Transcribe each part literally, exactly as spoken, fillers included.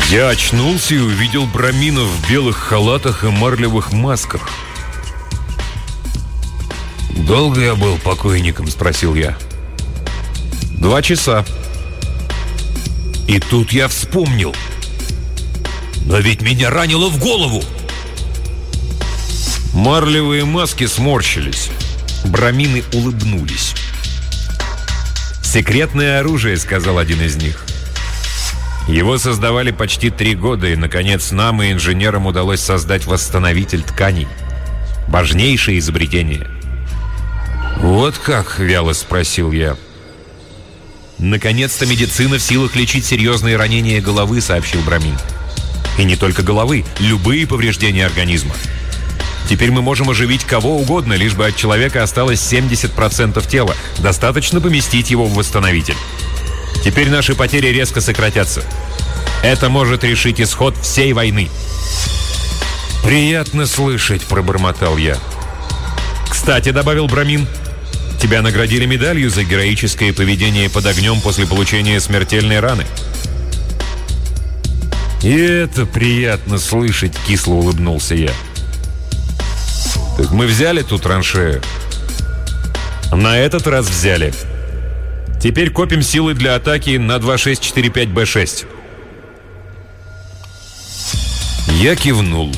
Я очнулся и увидел браминов в белых халатах и марлевых масках. «Долго я был покойником?» — спросил я. «Два часа». И тут я вспомнил. «Но ведь меня ранило в голову!» Марлевые маски сморщились. Брамины улыбнулись. «Секретное оружие», — сказал один из них. Его создавали почти три года, и, наконец, нам и инженерам удалось создать восстановитель тканей. Важнейшее изобретение. «Вот как?» — вяло спросил я. «Наконец-то медицина в силах лечить серьезные ранения головы», — сообщил Брамин. «И не только головы, любые повреждения организма. Теперь мы можем оживить кого угодно, лишь бы от человека осталось семьдесят процентов тела. Достаточно поместить его в восстановитель. Теперь наши потери резко сократятся. Это может решить исход всей войны». «Приятно слышать», — пробормотал я. «Кстати», — добавил Брамин, — «тебя наградили медалью за героическое поведение под огнем после получения смертельной раны». «И это приятно слышать», — кисло улыбнулся я. «Так мы взяли ту траншею?» «На этот раз взяли. Теперь копим силы для атаки на два шесть четыре пять бэ шесть». Я кивнул.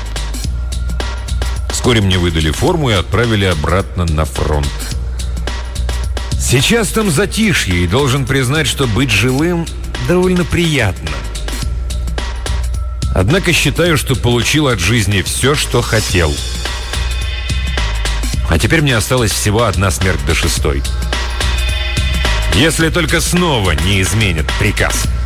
Вскоре мне выдали форму и отправили обратно на фронт. Сейчас там затишье, и должен признать, что быть живым довольно приятно. Однако считаю, что получил от жизни все, что хотел. А теперь мне осталась всего одна смерть до шестой. Если только снова не изменят приказ.